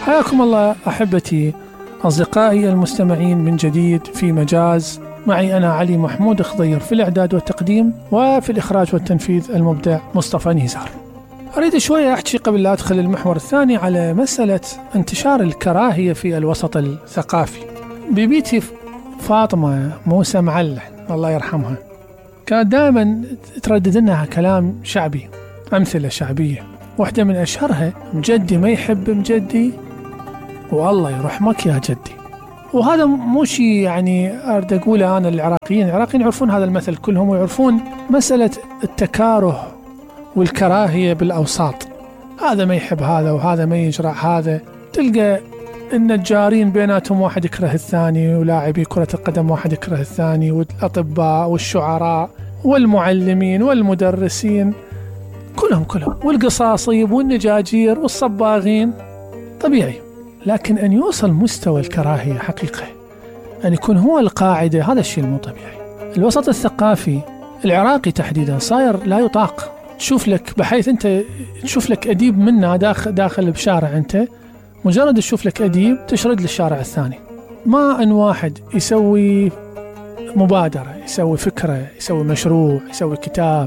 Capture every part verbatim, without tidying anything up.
حياكم الله أحبتي أصدقائي المستمعين من جديد في مجاز. معي أنا علي محمود خضير في الإعداد والتقديم، وفي الإخراج والتنفيذ المبدع مصطفى نيزار. أريد شوية أحكي قبل لا أدخل المحور الثاني على مسألة انتشار الكراهية في الوسط الثقافي. ببيتي فاطمة موسى معلح الله يرحمها كانت دائما تردد لنا كلام شعبي، أمثلة شعبية. واحدة من أشهرها: مجدي ما يحب مجدي والله يرحمك يا جدي. وهذا مو شيء يعني أريد أقوله أنا للعراقيين، العراقيين يعرفون هذا المثل كلهم، ويعرفون مسألة التكاره والكراهية بالأوساط. هذا ما يحب هذا وهذا ما يجرع هذا. تلقى النجارين بيناتهم واحد يكره الثاني، ولاعبي كرة القدم واحد يكره الثاني، والأطباء والشعراء والمعلمين والمدرسين كلهم كلهم والقصاصيب والنجاجير والصباغين. طبيعي. لكن أن يوصل مستوى الكراهية حقيقة، أن يكون هو القاعدة، هذا الشيء مو طبيعي. الوسط الثقافي العراقي تحديدا صاير لا يطاق. تشوف لك بحيث أنت تشوف لك أديب منا داخل, داخل بشارع، أنت مجرد تشوف لك أديب تشرد للشارع الثاني. ما أن واحد يسوي مبادرة، يسوي فكرة، يسوي مشروع، يسوي كتاب،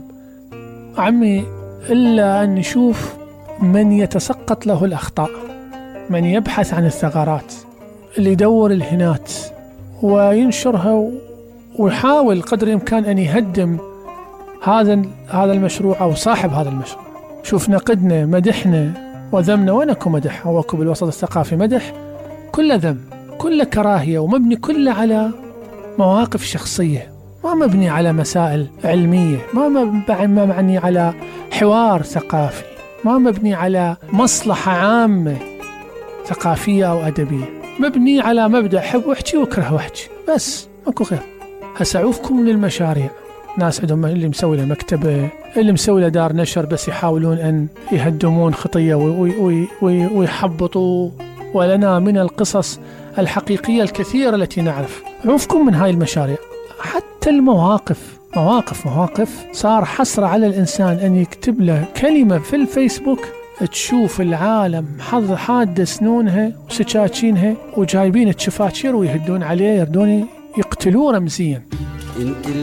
عمي، إلا أن نشوف من يتسقط له الأخطاء، من يبحث عن الثغرات، اللي يدور الهنات وينشرها، ويحاول قدر الإمكان أن يهدم هذا هذا المشروع أو صاحب هذا المشروع. شوف نقدنا، مدحنا وذمنا، وينكم مدح؟ وكم بالوسط الثقافي مدح كل ذم، كل كراهية، ومبني كله على مواقف شخصية، ما مبني على مسائل علمية، ما مبني على حوار ثقافي، ما مبني على مصلحة عامة ثقافية أو أدبية، مبني على مبدأ حب واحكي وكره واحكي بس، ماكو غير. هسعوفكم من المشاريع، ناس عندهم اللي مسوي له مكتبة، اللي مسوي له دار نشر، بس يحاولون أن يهدمون خطية ويحبطوا. ولنا من القصص الحقيقية الكثيرة التي نعرف. عوفكم من هاي المشاريع. حتى المواقف مواقف مواقف صار حسرة على الإنسان أن يكتب له كلمة في الفيسبوك، تشوف العالم حظ حاد سنونها وسكاكينها، وجايبين الشفاتشير ويهدون عليه، يردون يقتلوه رمزيا.